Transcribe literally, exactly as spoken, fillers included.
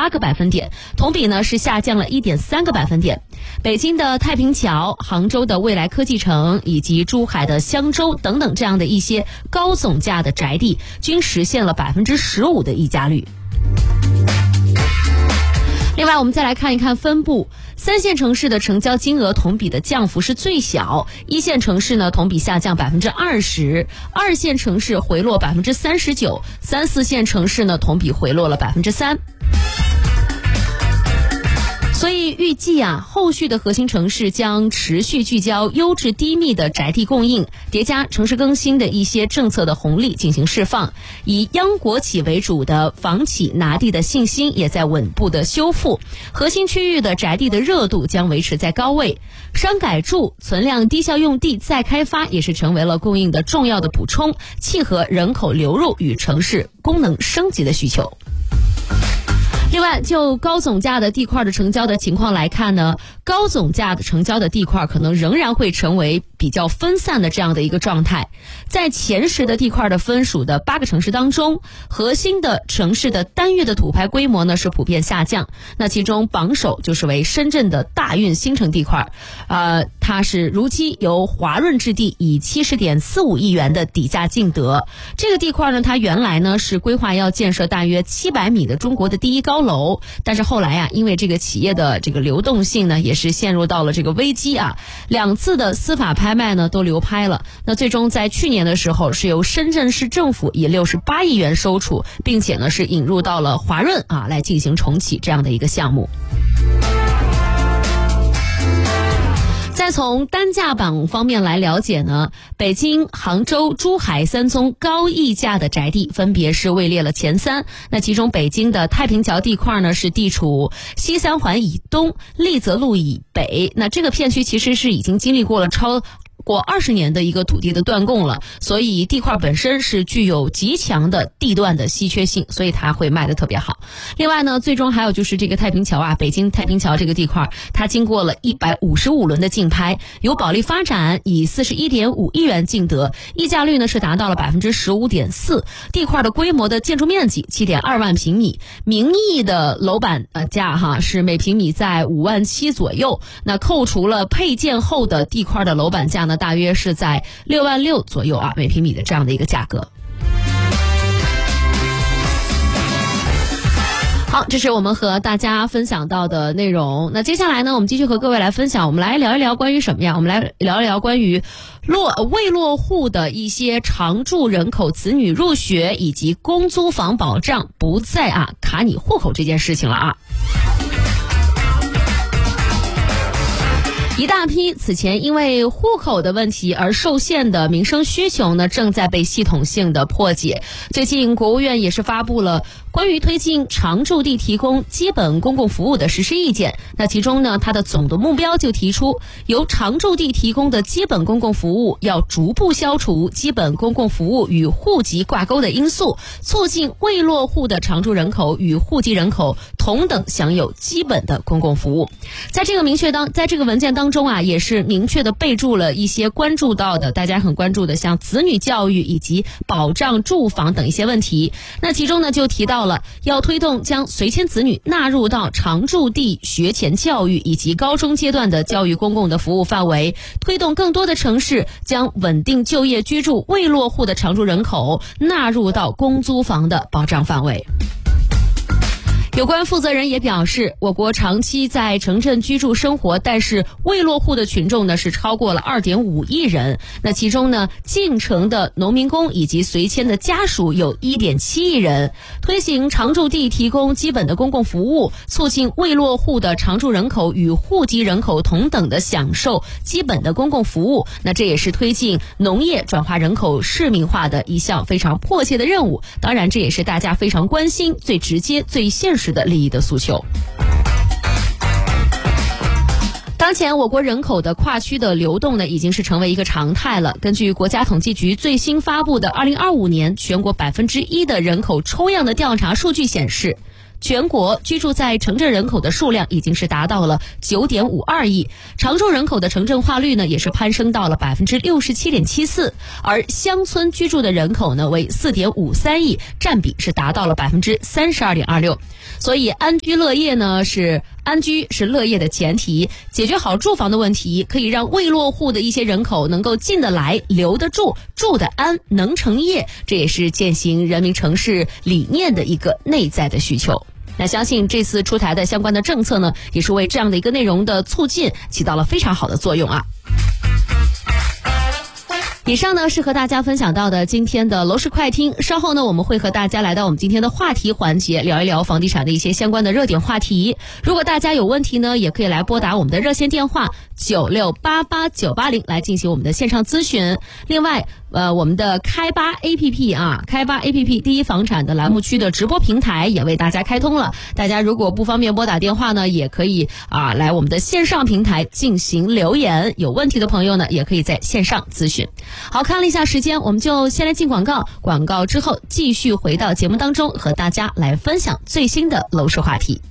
八个百分点，同比呢是下降了一点三个百分点。北京的太平桥、杭州的未来科技城以及珠海的香洲等等这样的一些高总价的宅地，均实现了百分之十五的溢价率。另外我们再来看一看分布，三线城市的成交金额同比的降幅是最小，一线城市呢同比下降百分之二十，二线城市回落百分之三十九，三四线城市呢同比回落了百分之三。所以预计啊，后续的核心城市将持续聚焦优质低密的宅地供应，叠加城市更新的一些政策的红利进行释放，以央国企为主的房企拿地的信心也在稳步的修复，核心区域的宅地的热度将维持在高位，商改住、存量低效用地再开发也是成为了供应的重要的补充，契合人口流入与城市功能升级的需求。另外，就高总价的地块的成交的情况来看呢，高总价的成交的地块可能仍然会成为比较分散的这样的一个状态。在前十的地块的分属的八个城市当中，核心的城市的单月的土拍规模呢是普遍下降。那其中榜首就是为深圳的大运新城地块，呃，它是如期由华润置地以七十点四五亿元的底价竞得。这个地块呢，它原来呢是规划要建设大约七百米的中国的第一高楼，但是后来啊，因为这个企业的这个流动性呢，也是陷入到了这个危机啊，两次的司法拍卖呢都流拍了。那最终在去年的时候，是由深圳市政府以六十八亿元收储，并且呢是引入到了华润啊来进行重启这样的一个项目。再从单价榜方面来了解呢，北京、杭州、珠海三宗高溢价的宅地分别是位列了前三。那其中北京的太平桥地块呢是地处西三环以东、丽泽路以北，那这个片区其实是已经经历过了超过二十年的一个土地的断供了，所以地块本身是具有极强的地段的稀缺性，所以它会卖得特别好。另外呢，最终还有就是这个太平桥啊，北京太平桥这个地块，它经过了一百五十五轮的竞拍，由保利发展以四十一点五亿元竞得，溢价率呢是达到了百分之十五点四，地块的规模的建筑面积七点二万平米，名义的楼板呃价哈是每平米在五万七左右，那扣除了配建后的地块的楼板价呢，大约是在六万六左右啊，每平米的这样的一个价格。好，这是我们和大家分享到的内容。那接下来呢，我们继续和各位来分享，我们来聊一聊关于什么呀？我们来聊一聊关于落未落户的一些常住人口子女入学以及公租房保障不再啊卡你户口这件事情了啊。一大批此前因为户口的问题而受限的民生需求呢，正在被系统性的破解。最近国务院也是发布了关于推进常住地提供基本公共服务的实施意见。那其中呢，它的总的目标就提出，由常住地提供的基本公共服务要逐步消除基本公共服务与户籍挂钩的因素，促进未落户的常住人口与户籍人口同等享有基本的公共服务。在这个明确当在这个文件当中啊，也是明确的备注了一些关注到的大家很关注的像子女教育以及保障住房等一些问题。那其中呢就提到了要推动将随迁子女纳入到常住地学前教育以及高中阶段的教育公共的服务范围，推动更多的城市将稳定就业居住未落户的常住人口纳入到公租房的保障范围。有关负责人也表示，我国长期在城镇居住生活但是未落户的群众呢是超过了 二点五亿人，那其中呢进城的农民工以及随迁的家属有 一点七亿人。推行常住地提供基本的公共服务，促进未落户的常住人口与户籍人口同等的享受基本的公共服务，那这也是推进农业转化人口市民化的一项非常迫切的任务，当然这也是大家非常关心最直接最现实的利益的诉求。当前我国人口的跨区的流动呢，已经是成为一个常态了。根据国家统计局最新发布的二零二五年全国百分之一的人口抽样的调查数据显示， 全国居住在城镇人口的数量已经是达到了九点五二亿，常住人口的城镇化率呢也是攀升到了百分之六十七点七四，而乡村居住的人口呢为四点五三亿，占比是达到了百分之三十二点二六。所以安居乐业呢是安居是乐业的前提，解决好住房的问题，可以让未落户的一些人口能够进得来、留得住、住得安、能成业，这也是践行人民城市理念的一个内在的需求。那相信这次出台的相关的政策呢，也是为这样的一个内容的促进起到了非常好的作用啊。以上呢是和大家分享到的今天的楼市快听，稍后呢我们会和大家来到我们今天的话题环节，聊一聊房地产的一些相关的热点话题。如果大家有问题呢，也可以来拨打我们的热线电话九六八八九八零来进行我们的线上咨询。另外呃，我们的开吧 A P P 啊，开吧 A P P 第一房产的栏目区的直播平台也为大家开通了。大家如果不方便拨打电话呢，也可以啊来我们的线上平台进行留言。有问题的朋友呢，也可以在线上咨询。好，看了一下时间，我们就先来进广告，广告之后继续回到节目当中，和大家来分享最新的楼市话题。